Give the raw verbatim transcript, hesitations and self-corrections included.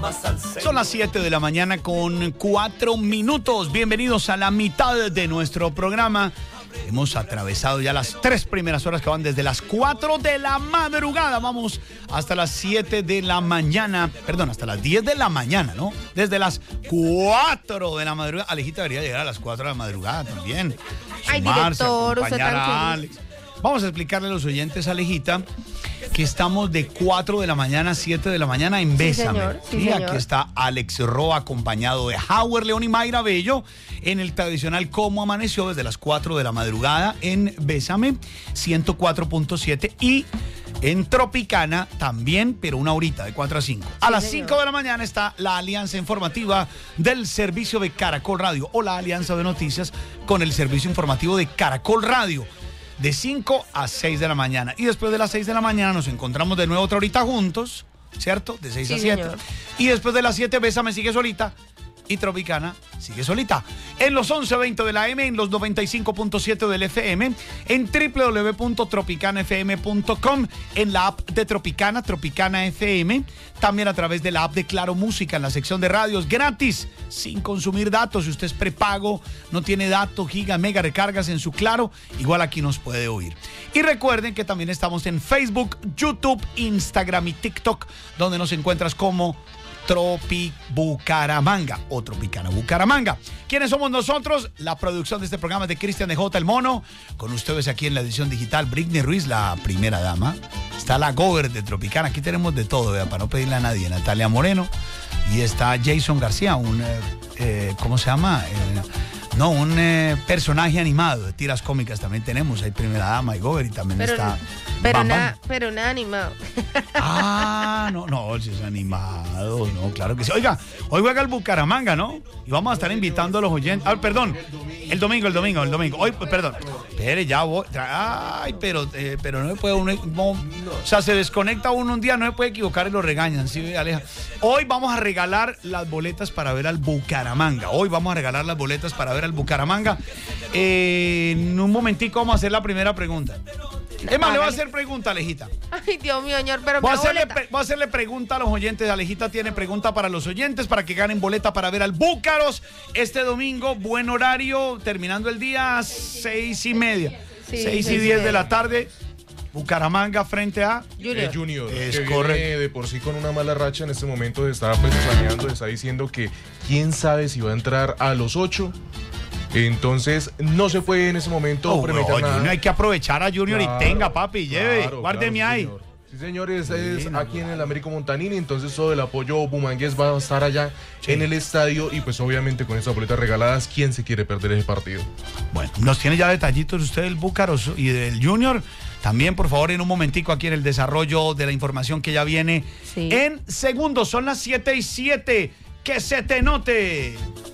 Son las siete de la mañana con cuatro minutos. Bienvenidos a la mitad de nuestro programa. Hemos atravesado ya las tres primeras horas que van desde las cuatro de la madrugada. Vamos hasta las siete de la mañana. Perdón, hasta las diez de la mañana, ¿no? Desde las cuatro de la madrugada. Alejita debería llegar a las cuatro de la madrugada también. Ay, Sumarse, director, usted acompañar tan a Alex. Vamos a explicarle a los oyentes, Alejita, que estamos de cuatro de la mañana a siete de la mañana en Bésame. Sí, señor. Sí, y señor. aquí está Alex Roa acompañado de Howard León y Mayra Bello en el tradicional Cómo Amaneció desde las cuatro de la madrugada en Bésame ciento cuatro punto siete y en Tropicana también, pero una horita de cuatro a cinco. A Sí, las señor. cinco de la mañana está la alianza informativa del servicio de Caracol Radio o la alianza de noticias con el servicio informativo de Caracol Radio. De cinco a seis de la mañana. Y después de las seis de la mañana nos encontramos de nuevo otra horita juntos, ¿cierto? De seis Sí, a siete. señor. Y después de las siete, Bésame sigue solita. Y Tropicana sigue solita. En los once veinte de la A M, en los noventa y cinco punto siete del F M, en doble u doble u doble u punto tropicana f m punto com, en la app de Tropicana, Tropicana F M, también a través de la app de Claro Música, en la sección de radios, gratis, sin consumir datos. Si usted es prepago, no tiene datos, giga, mega recargas en su Claro, igual aquí nos puede oír. Y recuerden que también estamos en Facebook, YouTube, Instagram y TikTok, donde nos encuentras como Tropi Bucaramanga o Tropicana Bucaramanga. ¿Quiénes somos nosotros? La producción de este programa es de Cristian de J. El Mono. Con ustedes aquí en la edición digital, Britney Ruiz, la primera dama. Está la Gober de Tropicana. Aquí tenemos de todo, ¿verdad? Para no pedirle a nadie. Natalia Moreno. Y está Jason García, un, eh, eh, ¿cómo se llama? Eh, no, un eh, personaje animado de tiras cómicas también tenemos. Hay primera dama y Gober y también Pero, está... pero, Bam Bam. nada, pero nada animado. Ah, no, no, si es animado, no, claro que sí. Oiga, hoy juega el Bucaramanga, ¿no? Y vamos a estar invitando a los oyentes. Ah, perdón, el domingo, el domingo, el domingo. Hoy, perdón. Espere, ya voy. Ay, pero, eh, pero no me puede uno. No, o sea, se desconecta uno un día, no se puede equivocar y lo regañan, ¿sí, Aleja? Hoy vamos a regalar las boletas para ver al Bucaramanga. Hoy vamos a regalar las boletas para ver al Bucaramanga. Eh, en un momentico vamos a hacer la primera pregunta. Es más, le voy a hacer pregunta, Alejita. Ay, Dios mío, señor, pero Voy a, pero hacerle, boleta. pre- voy a hacerle pregunta a los oyentes. Alejita tiene pregunta para los oyentes para que ganen boleta para ver al Búcaros este domingo. Buen horario, terminando el día seis y media. Sí, seis y seis y diez de media. la tarde. Bucaramanga frente a... Junior. Eh, Junior, Es que correcto. viene de por sí con una mala racha en este momento, se está pues saneando, está diciendo que quién sabe si va a entrar a los ocho. Entonces no se puede en ese momento Oh, premeditar oye, nada. no hay que aprovechar a Junior Claro, y tenga, papi, lleve, claro, guárdeme claro, sí, ahí. señor. Sí, señores, es Sí, no, aquí no. en el Américo Montanini, entonces todo el apoyo bumangués va a estar allá Sí. en el estadio y pues obviamente con esas boletas regaladas, ¿quién se quiere perder ese partido? Bueno, nos tiene ya detallitos usted del Búcaros y del Junior. También, por favor, en un momentico aquí en el desarrollo de la información que ya viene Sí. en segundos. Son las siete y siete. Que se te note.